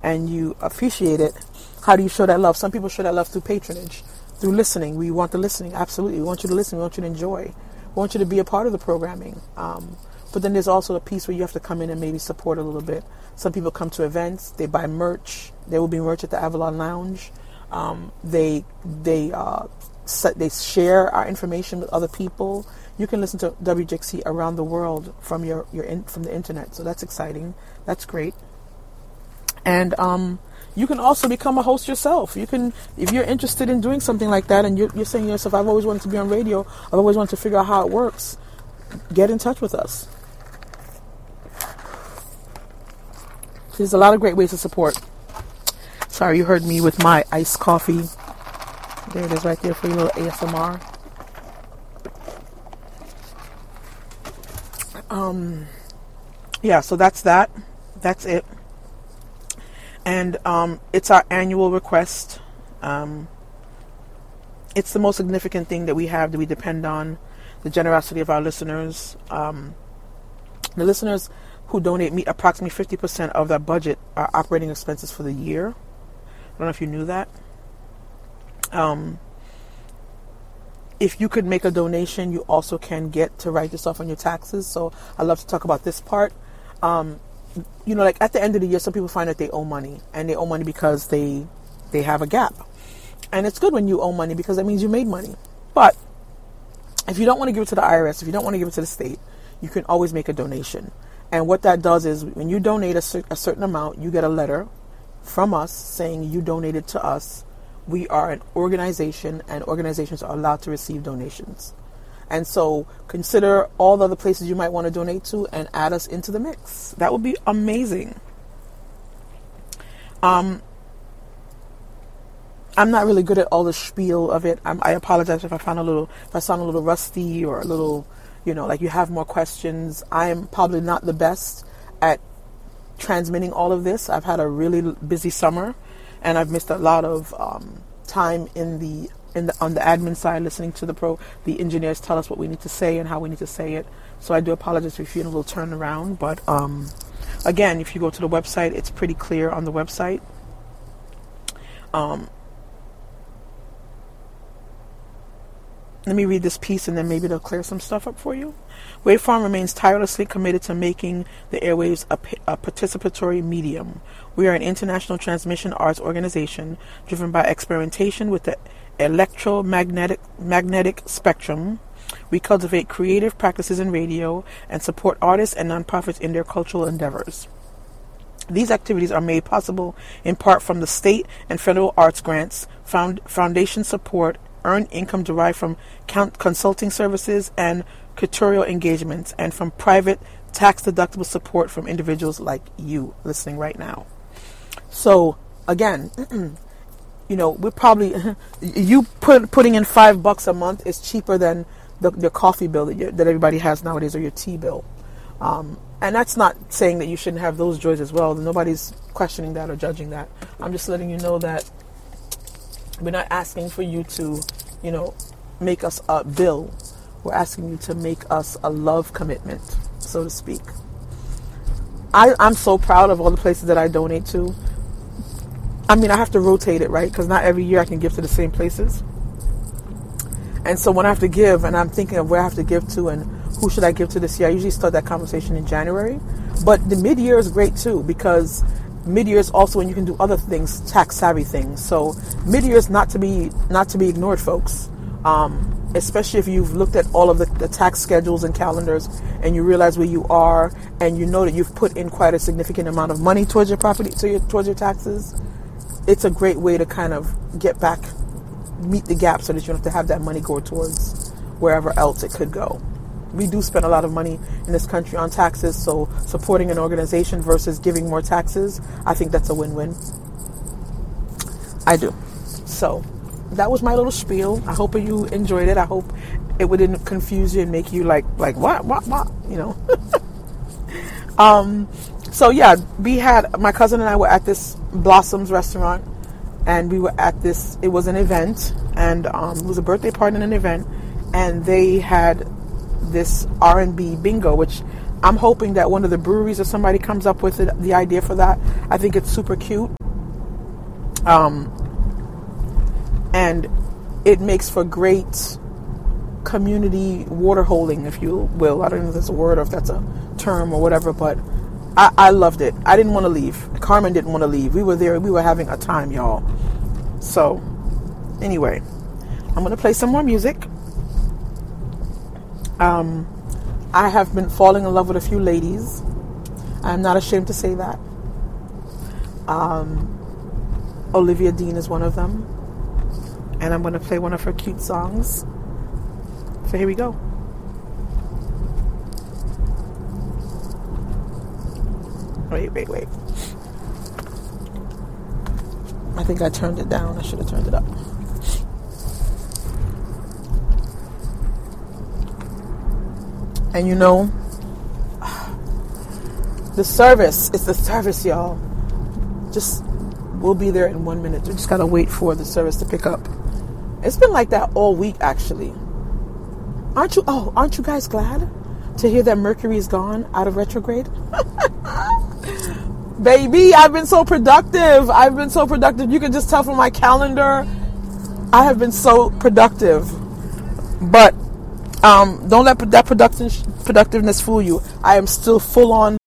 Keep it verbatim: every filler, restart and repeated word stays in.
and you appreciate it, how do you show that love? Some people show that love through patronage, through listening. We want the listening, absolutely. We want you to listen. We want you to enjoy. We want you to be a part of the programming. Um, but then there's also a piece where you have to come in and maybe support a little bit. Some people come to events. They buy merch. There will be merch at the Avalon Lounge. Um, they they uh, set, they share our information with other people. You can listen to W J X C around the world from your, your in, from the internet. So that's exciting. That's great. And um, you can also become a host yourself. You can, if you're interested in doing something like that, and you're, you're saying to yourself, I've always wanted to be on radio. I've always wanted to figure out how it works. Get in touch with us. There's a lot of great ways to support. Sorry, you heard me with my iced coffee. There it is right there for your little A S M R. Um, yeah, so that's that. That's it. And um, it's our annual request. Um, it's the most significant thing that we have that we depend on, the generosity of our listeners. Um, the listeners who donate meet approximately fifty percent of their budget, our operating expenses for the year. I don't know if you knew that. Um, if you could make a donation, you also can get to write this off on your taxes. So I love to talk about this part. Um, you know, like at the end of the year, some people find that they owe money, and they owe money because they they have a gap. And it's good when you owe money because that means you made money. But if you don't want to give it to the I R S, if you don't want to give it to the state, you can always make a donation. And what that does is when you donate a, cer- a certain amount, you get a letter from us saying you donated to us. We are an organization, and organizations are allowed to receive donations. And so consider all the other places you might want to donate to and add us into the mix. That would be amazing. Um, I'm not really good at all the spiel of it. I'm, I apologize if I found a little, if I sound a little rusty or a little, you know, like you have more questions. I'm probably not the best at transmitting all of this. I've had a really busy summer, and I've missed a lot of um, time in the in the on the admin side, listening to the pro the engineers tell us what we need to say and how we need to say it. So I do apologize if you're feeling a little turned around. But um, again, if you go to the website, it's pretty clear on the website. Um, let me read this piece, and then maybe they'll clear some stuff up for you. Waveform remains tirelessly committed to making the airwaves a, a participatory medium. We are an international transmission arts organization driven by experimentation with the electromagnetic magnetic spectrum. We cultivate creative practices in radio and support artists and nonprofits in their cultural endeavors. These activities are made possible in part from the state and federal arts grants, found, foundation support, earned income derived from consulting services and curatorial engagements, and from private tax-deductible support from individuals like you listening right now. So, again, you know, we're probably, you put, putting in five bucks a month is cheaper than the, the coffee bill that, you, that everybody has nowadays, or your tea bill. Um, and that's not saying that you shouldn't have those joys as well. Nobody's questioning that or judging that. I'm just letting you know that we're not asking for you to, you know, make us a bill. We're asking you to make us a love commitment, so to speak. I, I'm so proud of all the places that I donate to. I mean, I have to rotate it, right? Because not every year I can give to the same places. And so when I have to give, and I'm thinking of where I have to give to and who should I give to this year, I usually start that conversation in January. But the mid-year is great too, because mid-year is also when you can do other things, tax-savvy things. So mid-year is not to be not to be ignored, folks. Um, especially if you've looked at all of the, the tax schedules and calendars, and you realize where you are, and you know that you've put in quite a significant amount of money towards your property, to your, towards your taxes. It's a great way to kind of get back, meet the gap, so that you don't have to have that money go towards wherever else it could go. We do spend a lot of money in this country on taxes, so supporting an organization versus giving more taxes, I think that's a win-win. I do. So that was my little spiel. I hope you enjoyed it. I hope it wouldn't confuse you and make you like, like what, what, what, you know. um, so yeah, we had, my cousin and I were at this Blossoms restaurant, and we were at this, it was an event, and um, it was a birthday party and an event, and they had this R and B bingo, which I'm hoping that one of the breweries or somebody comes up with it, the idea for that. I think it's super cute. Um, and it makes for great community water holding, if you will. I don't know if that's a word or if that's a term or whatever, but I, I loved it. I didn't want to leave. Carmen didn't want to leave. We were there. We were having a time, y'all. So, anyway, I'm going to play some more music. Um, I have been falling in love with a few ladies. I'm not ashamed to say that. Um, Olivia Dean is one of them. And I'm going to play one of her cute songs. So here we go. Wait, wait, wait. I think I turned it down. I should have turned it up. And you know, the service, it's the service, y'all. Just, we'll be there in one minute. We just gotta wait for the service to pick up. It's been like that all week, actually. Aren't you, oh, aren't you guys glad to hear that Mercury is gone out of retrograde? Baby, I've been so productive. I've been so productive. You can just tell from my calendar. I have been so productive. But um, don't let that production, productiveness fool you. I am still full on